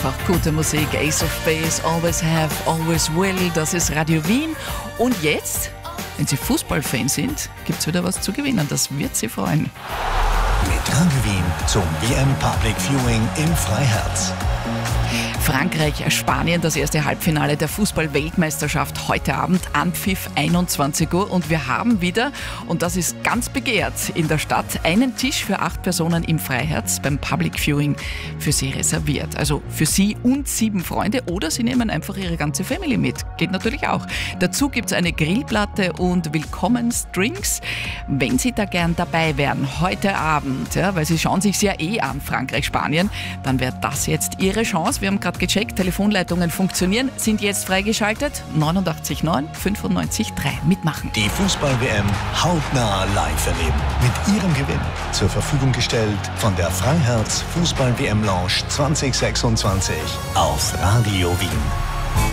einfach gute Musik. Ace of Base, Always Have, Always Will. Das ist Radio Wien. Und jetzt, wenn Sie Fußballfan sind, gibt es wieder was zu gewinnen. Das wird Sie freuen. Mit Radio Wien zum WM Public Viewing im Freiherz. Frankreich, Spanien, das erste Halbfinale der Fußball-Weltmeisterschaft heute Abend, Anpfiff 21 Uhr. Und wir haben wieder, und das ist ganz begehrt in der Stadt, einen Tisch für 8 Personen im Freiherz beim Public Viewing für Sie reserviert. Also für Sie und 7 Freunde oder Sie nehmen einfach Ihre ganze Family mit. Geht natürlich auch. Dazu gibt es eine Grillplatte und Willkommensdrinks. Wenn Sie da gern dabei wären, heute Abend, ja, weil Sie schauen sich ja an, Frankreich, Spanien, dann wäre das jetzt Ihre Chance. Wir haben gerade gecheckt, Telefonleitungen funktionieren, sind jetzt freigeschaltet. 89,9 95 3 mitmachen. Die Fußball-WM hautnah live erleben. Mit Ihrem Gewinn zur Verfügung gestellt von der Freiherz Fußball-WM Lounge 2026 auf Radio Wien.